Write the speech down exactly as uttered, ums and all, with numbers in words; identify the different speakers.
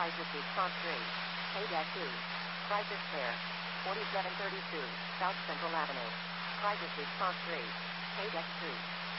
Speaker 1: Crisis Response three. K two. Crisis Care. forty-seven thirty-two, South Central Avenue. Crisis Response three. K two.